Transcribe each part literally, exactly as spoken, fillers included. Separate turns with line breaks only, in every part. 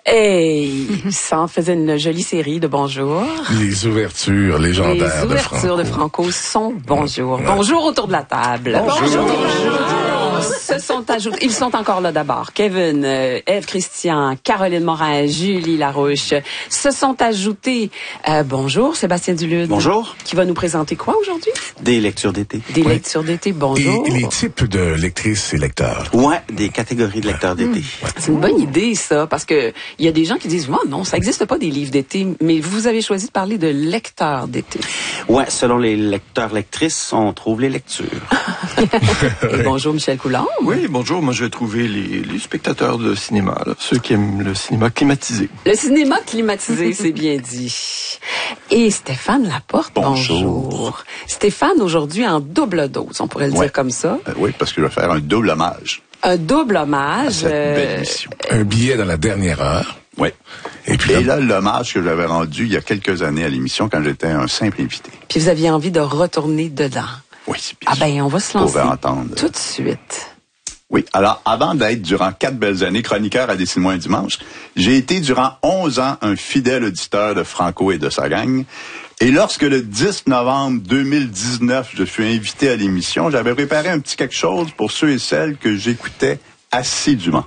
Hey, ça en faisait une jolie série de bonjour.
Les ouvertures légendaires
Les ouvertures de Franco, de Franco sont bonjour. Ouais. Bonjour autour de la table.
Bonjour. Bonjour.
Bonjour. Se sont ajoutés, ils sont encore là d'abord. Kevin, euh, Ève Christian, Caroline Morin, Julie Larouche se sont ajoutés. Euh, bonjour Sébastien Dulude.
Bonjour.
Qui va nous présenter quoi aujourd'hui?
Des lectures d'été.
Des
ouais.
lectures d'été, bonjour.
Et, et les types de lectrices et lecteurs.
Ouais, des catégories de lecteurs d'été.
Mmh. C'est une bonne idée ça, parce que il y a des gens qui disent, oh, non, ça n'existe pas des livres d'été, mais vous avez choisi de parler de lecteurs d'été.
Ouais, selon les lecteurs lectrices, on trouve les lectures.
Et bonjour Michel Coulombe.
Oui, bonjour. Moi, je vais trouver les, les spectateurs de cinéma, là, ceux qui aiment le cinéma climatisé.
Le cinéma climatisé, c'est bien dit. Et Stéphane Laporte, bonjour. bonjour. Stéphane, aujourd'hui, en double dose, on pourrait le
ouais.
dire comme ça.
Euh, oui, parce que je vais faire un double hommage.
Un double hommage.
À cette belle émission.
Un billet dans la dernière heure.
Oui.
Et puis
Et là, l'hommage que j'avais rendu il y a quelques années à l'émission quand j'étais un simple invité.
Puis vous aviez envie de retourner dedans.
Oui, bien
Ah ben, on va se lancer
entendre.
tout de suite.
Oui, alors avant d'être durant quatre belles années chroniqueur à Dessine-moi un dimanche, j'ai été durant onze ans un fidèle auditeur de Franco et de sa gang. Et lorsque le dix novembre deux mille dix-neuf, je fus invité à l'émission, j'avais préparé un petit quelque chose pour ceux et celles que j'écoutais assidûment.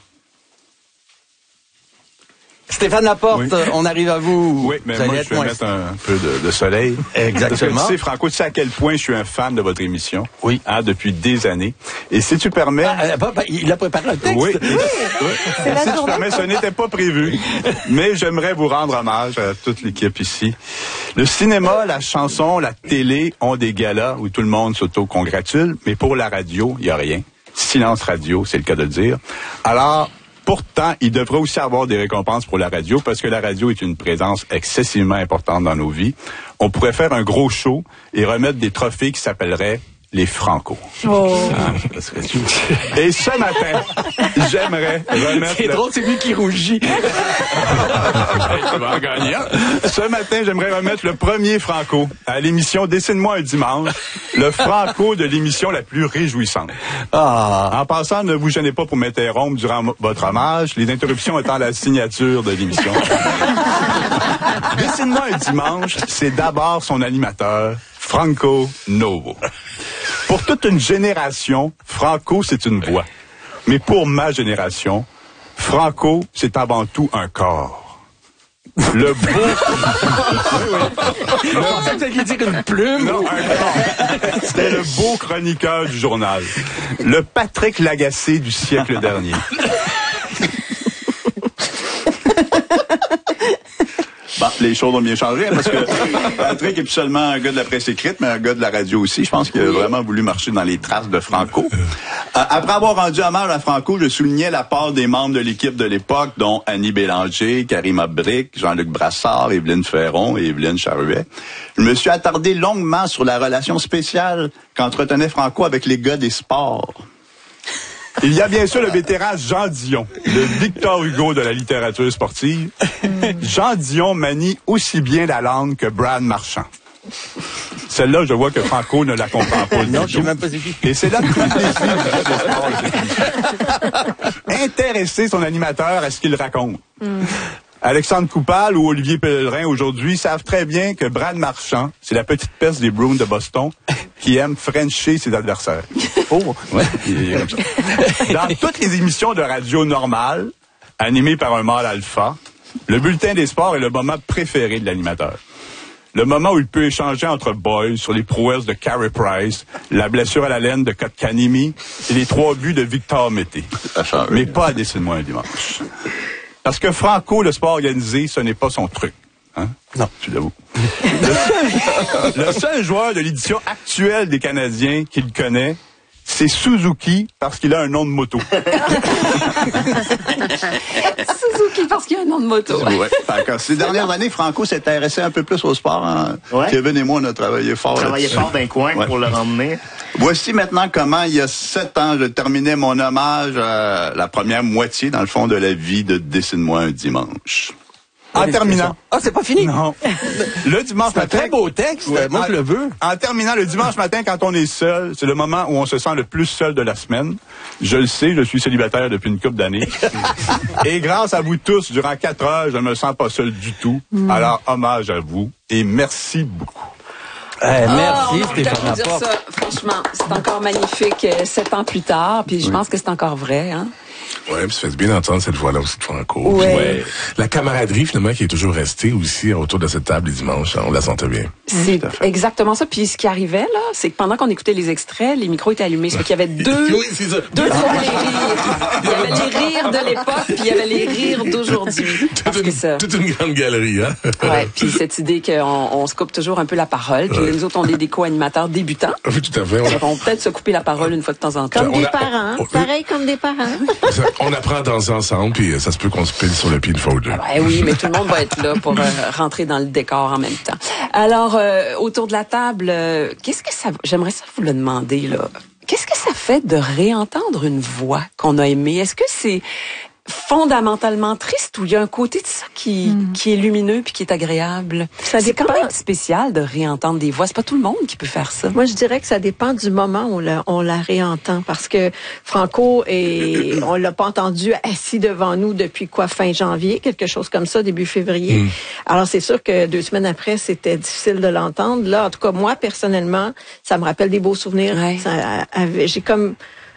Stéphane Laporte, oui. On arrive à vous.
Oui, mais vous moi, je vais moins... mettre un peu de, de soleil.
Exactement.
Tu sais, Franco, tu sais à quel point je suis un fan de votre émission.
Oui.
Hein, depuis des années. Et si tu permets...
Ah, bah, bah, il a préparé un texte.
Oui. oui. oui. Si tu permets, ce n'était pas prévu. Mais j'aimerais vous rendre hommage à toute l'équipe ici. Le cinéma, la chanson, la télé ont des galas où tout le monde s'auto-congratule. Mais pour la radio, il n'y a rien. Silence radio, c'est le cas de le dire. Alors... Pourtant, il devrait aussi avoir des récompenses pour la radio parce que la radio est une présence excessivement importante dans nos vies. On pourrait faire un gros show et remettre des trophées qui s'appelleraient les Franco.
Oh.
Ah, et ce matin, j'aimerais remettre...
C'est le... drôle, c'est lui qui rougit.
Tu vas en gagner. Ce matin, j'aimerais remettre le premier Franco à l'émission Dessine-moi un dimanche, le Franco de l'émission la plus réjouissante.
Ah.
En passant, ne vous gênez pas pour m'interrompre durant votre hommage, les interruptions étant la signature de l'émission. Dessine-moi un dimanche, c'est d'abord son animateur, Franco Novo. Pour toute une génération, Franco, c'est une voix. Mais pour ma génération, Franco, c'est avant tout un corps. Le beau...
Je pensais que tu allais dire une plume.
Non, un corps. C'était le beau chroniqueur du journal. Le Patrick Lagacé du siècle dernier. Bon, les choses ont bien changé parce que Patrick est plus seulement un gars de la presse écrite, mais un gars de la radio aussi. Je pense qu'il a vraiment voulu marcher dans les traces de Franco. Euh, après avoir rendu hommage à Franco, je soulignais la part des membres de l'équipe de l'époque, dont Annie Bélanger, Karima Brick, Jean-Luc Brassard, Évelyne Ferron et Évelyne Charruet. Je me suis attardé longuement sur la relation spéciale qu'entretenait Franco avec les gars des sports. Il y a bien sûr le vétéran Jean Dion, le Victor Hugo de la littérature sportive. Jean Dion manie aussi bien la langue que Brad Marchand. Celle-là, je vois que Franco ne la comprend pas.
Non, je sais même pas c'est qui.
Et c'est là tout le défi du intéresser son animateur à ce qu'il raconte. Mm. Alexandre Coupal ou Olivier Pellerin aujourd'hui savent très bien que Brad Marchand, c'est la petite peste des Bruins de Boston qui aime frencher ses adversaires.
Oh,
ouais, il est comme ça. Dans toutes les émissions de radio normales, animées par un mâle alpha, le bulletin des sports est le moment préféré de l'animateur. Le moment où il peut échanger entre boys sur les prouesses de Carey Price, la blessure à la laine de Kotkaniemi et les trois buts de Victor Mété. Mais pas à Dessine-moi un dimanche. Parce que Franco, le sport organisé, ce n'est pas son truc. Hein?
Non.
Tu l'avoues. Le seul, le seul joueur de l'édition actuelle des Canadiens qu'il connaît, c'est Suzuki parce qu'il a un nom de moto.
Suzuki parce qu'il a un nom de moto.
Ouais. Ces dernières années, Franco s'est intéressé un peu plus au sport. Hein? Ouais. Kevin et moi, on a travaillé fort.
Travaillé fort d'un coin ouais. pour le ramener.
Voici maintenant comment, il y a sept ans, je terminais mon hommage à la première moitié, dans le fond, de la vie de Dessine-moi un dimanche. En terminant.
Ah, c'est pas fini?
Non. Le dimanche
C'est un
matin.
très beau texte.
Ouais,
Moi,
en,
je le veux.
En terminant, le dimanche matin, quand on est seul, c'est le moment où on se sent le plus seul de la semaine. Je le sais, je suis célibataire depuis une couple d'années. Et grâce à vous tous, durant quatre heures, je ne me sens pas seul du tout. Mm. Alors, hommage à vous et merci beaucoup.
Eh, merci,
oh,
Stéphane
dire
Laporte.
ça, franchement, c'est encore magnifique euh, sept ans plus tard, puis je
oui.
pense que c'est encore vrai, hein.
Ouais, puis ça fait bien d'entendre cette voix-là aussi de Franco.
Ouais.
Ouais. La camaraderie, finalement, qui est toujours restée aussi autour de cette table les dimanches, on la sentait bien.
C'est exactement ça. Puis ce qui arrivait, là, c'est que pendant qu'on écoutait les extraits, les micros étaient allumés. Ça fait qu'il y avait deux,
oui, c'est ça.
deux fois les rires. Il y avait les rires de l'époque, puis il y avait les rires d'aujourd'hui.
Toute une,
ça...
toute une grande galerie, hein?
Ouais, puis cette idée qu'on on se coupe toujours un peu la parole, puis ouais. Nous autres, on est des co-animateurs débutants.
Oui, tout à fait.
On va peut-être se couper la parole une fois de temps en temps.
Comme
on
des
a,
parents,
on, on,
pareil comme des parents.
Ça, on apprend à danser ensemble, puis ça se peut qu'on se pile sur le pied une fois ou deux.
Ben oui, mais tout le monde va être là pour euh, rentrer dans le décor en même temps. Alors, euh, autour de la table, euh, qu'est-ce que ça... J'aimerais ça vous le demander, là. Qu'est-ce que ça fait de réentendre une voix qu'on a aimée? Est-ce que c'est fondamentalement triste ou il y a un côté de ça qui, mm. qui est lumineux puis qui est agréable? Ça c'est quand même spécial de réentendre des voix. C'est pas tout le monde qui peut faire ça.
Moi, je dirais que ça dépend du moment où on la, on la réentend parce que Franco, est, on l'a pas entendu assis devant nous depuis quoi, fin janvier, quelque chose comme ça, début février. Mm. Alors, c'est sûr que deux semaines après, c'était difficile de l'entendre. Là, en tout cas, moi, personnellement, ça me rappelle des beaux souvenirs. Ouais. Ça, j'ai comme...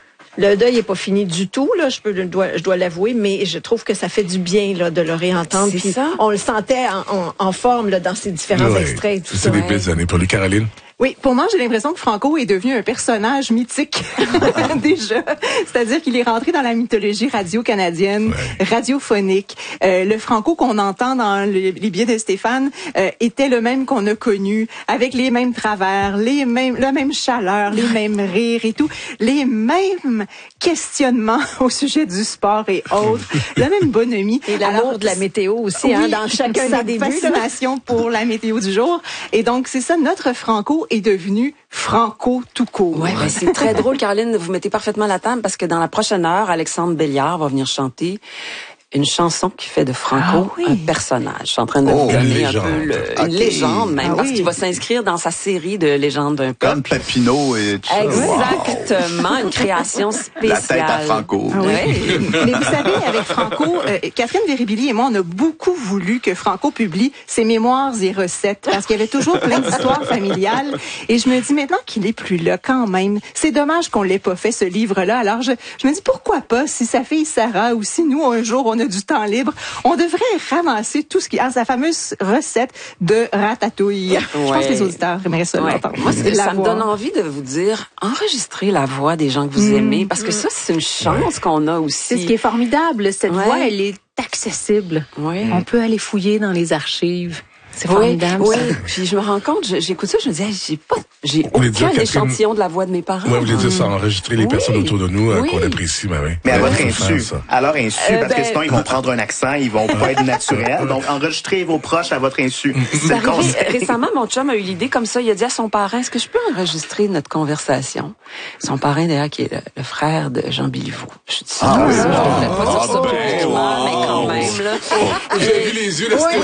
Le deuil est pas fini du tout, là. Je peux, je dois, je dois l'avouer, mais je trouve que ça fait du bien, là, de le réentendre. Puis ça. On le sentait en, en, en forme, là, dans ces différents ouais. extraits. Tout
c'est
ça.
des belles années pour lui, Caroline.
Oui, pour moi, j'ai l'impression que Franco est devenu un personnage mythique déjà. C'est-à-dire qu'il est rentré dans la mythologie radio-canadienne, ouais. radiophonique. Euh, le Franco qu'on entend dans le, les billets de Stéphane euh, était le même qu'on a connu, avec les mêmes travers, les mêmes, la même chaleur, les mêmes rires et tout, les mêmes questionnements au sujet du sport et autres, la même bonhomie.
Et l'amour de la météo aussi, oui, hein, dans chacun des débuts.
Fascination pour la météo du jour. Et donc, c'est ça, notre Franco est devenu Franco tout court.
Ouais, ben c'est très drôle, Caroline. Vous mettez parfaitement la table parce que dans la prochaine heure, Alexandre Béliard va venir chanter une chanson qui fait de Franco ah, oui. un personnage. Je suis en train de
oh,
vous donner
un
peu le,
okay.
une légende même, ah, parce oui. qu'il va s'inscrire dans sa série de légendes d'un peuple.
Comme Papineau et tout ça.
Exactement, wow. Une création spéciale.
La tête à Franco.
Ah, oui. Oui. Mais vous savez, avec Franco, euh, Catherine Véribilly et moi, on a beaucoup voulu que Franco publie ses mémoires et recettes, parce qu'il y avait toujours plein d'histoires familiales. Et je me dis maintenant qu'il est plus là quand même. C'est dommage qu'on l'ait pas fait, ce livre-là. Alors, je, je me dis, pourquoi pas, si sa fille Sarah ou si nous, un jour, on a du temps libre, on devrait ramasser tout ce qui a sa fameuse recette de ratatouille. Ouais. Je pense que les auditeurs aimeraient ça
ouais.
l'entendre.
Moi, ça me donne envie de vous dire, enregistrez la voix des gens que vous mmh. aimez, parce que ça, c'est une chance ouais. qu'on a aussi.
C'est ce qui est formidable. Cette ouais. voix, elle est accessible.
Ouais.
On peut aller fouiller dans les archives. C'est formidable.
Oui, oui. Puis je me rends compte, j'écoute ça, je me dis, hey, j'ai pas, j'ai aucun dire, échantillon de la voix de mes parents.
Oui, vous voulez dire ça, enregistrer les oui. personnes autour de nous euh,
oui.
qu'on apprécie, ben oui.
Mais à
ouais,
votre insu. À leur insu, euh, parce ben... que sinon ils vont prendre un accent, ils vont pas être naturels. Donc enregistrez vos proches à votre insu.
C'est arrivé, récemment, mon chum a eu l'idée comme ça. Il a dit à son parrain, est-ce que je peux enregistrer notre conversation? Son parrain, d'ailleurs, qui est le, le frère de Jean Béliveau. Je dis ça, ah, oui. ça, je devrais pas dire ça publiquement, mais quand même, là.
J'ai vu les yeux de Stéphane.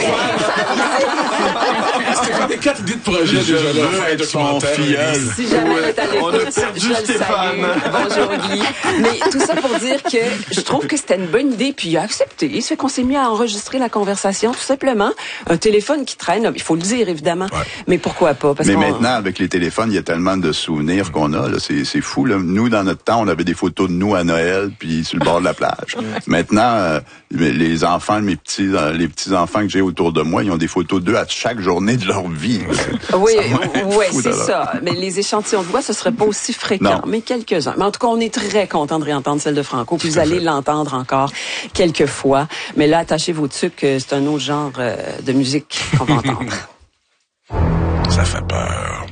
Stéphane, des quatre idées de projet déjà là, faire un documentaire.
Si jamais elle est à l'écoute, je le salue. Bonjour Guy. Mais tout ça pour dire que je trouve que c'était une bonne idée, puis il a accepté. Ça fait qu'on s'est mis à enregistrer la conversation, tout simplement. Un téléphone qui traîne, il faut le dire évidemment, ouais. mais pourquoi pas? Parce
mais
qu'on...
maintenant, avec les téléphones, il y a tellement de souvenirs qu'on a. Là, c'est, c'est fou. Là. Nous, dans notre temps, on avait des photos de nous à Noël, puis sur le bord de la plage. Maintenant, euh, les enfants, mes petits, les petits enfants que j'ai autour de moi, ils ont des photos d'eux à chaque journée de leur vie.
Oui, oui, c'est ça. Mais les échantillons de voix, ce serait pas aussi fréquent, non. mais quelques-uns. Mais en tout cas, on est très content de réentendre celle de Franco, puis vous allez l'entendre encore quelques fois. Mais là, attachez vos tucs, c'est un autre genre de musique qu'on va entendre.
Ça fait peur.